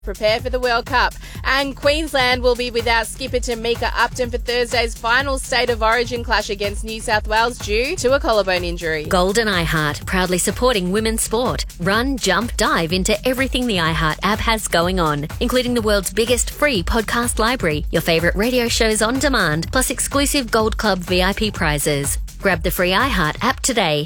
Prepare for the World Cup. And Queensland will be without skipper Tamika Upton for Thursday's final State of Origin clash against New South Wales due to a collarbone injury. Golden iHeart, proudly supporting women's sport. Run, jump, dive into everything the iHeart app has going on, including the world's biggest free podcast library, your favourite radio shows on demand, plus exclusive Gold Club VIP prizes. Grab the free iHeart app today.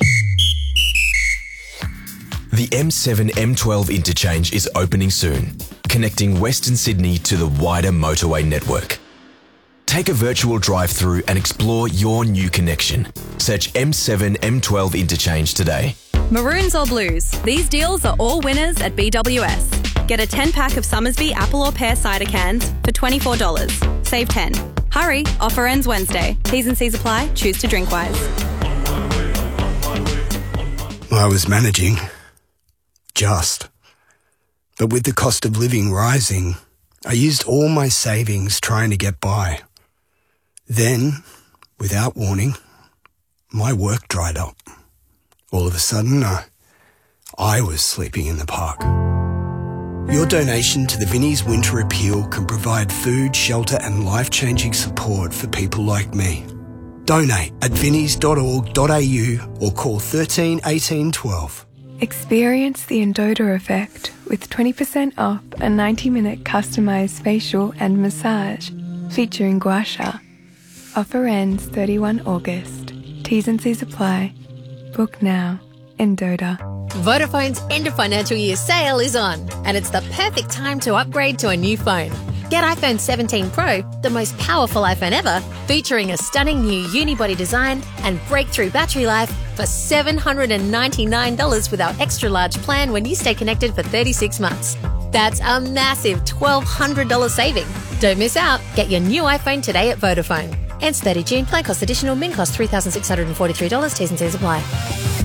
The M7-M12 interchange is opening soon, connecting Western Sydney to the wider motorway network. Take a virtual drive-through and explore your new connection. Search M7-M12 interchange today. Maroons or blues, these deals are all winners at BWS. Get a 10-pack of Summersby apple or pear cider cans for $24. Save 10. Hurry, offer ends Wednesday. T's and C's apply. Choose to drink wise. I was managing. But with the cost of living rising, I used all my savings trying to get by. Then, without warning, my work dried up. All of a sudden, I was sleeping in the park. Your donation to the Vinnie's Winter Appeal can provide food, shelter and life-changing support for people like me. Donate at vinnies.org.au or call 13 18 12. Experience the Endota effect with 20% off a 90-minute customised facial and massage featuring gua sha. Offer ends 31 August. T's and C's apply. Book now. Endota. Vodafone's end of financial year sale is on, and it's the perfect time to upgrade to a new phone. Get iPhone 17 Pro, the most powerful iPhone ever, featuring a stunning new unibody design and breakthrough battery life for $799 with our extra large plan when you stay connected for 36 months. That's a massive $1,200 saving. Don't miss out. Get your new iPhone today at Vodafone. Ends 30 June. Plan cost additional. Min cost $3,643. T's and C's apply.